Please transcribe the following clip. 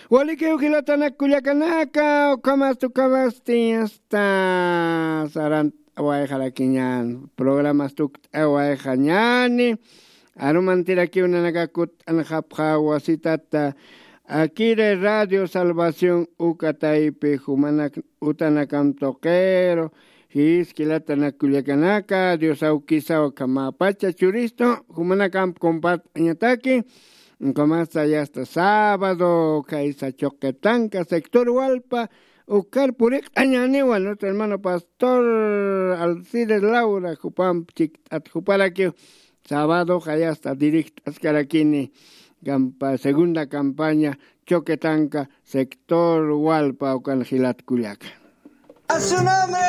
Wali que ukilatana kuyakanaka o kamas tu kabasti hasta sarant awaikhalakinyan programas tu awaikhanyani arumantira ki una nagakut anhapha wasitata aquí de Radio Salvación Ucataipe Jumanak Utanakam Toquero Hiskilatana Kuyakanaka Dios auquisa o kamapacha churisto Jumanakam compat añataki como hasta ya hasta sábado, Caisa Choquetanca, sector Hualpa, Ucar Purek, Añaniwa, nuestro hermano pastor Alcides Laura, Jupam, Juparaquio, sábado, ya hasta direct, Ascarakini, segunda campaña, Choquetanca, sector Hualpa, Ucanjilat Culiaca.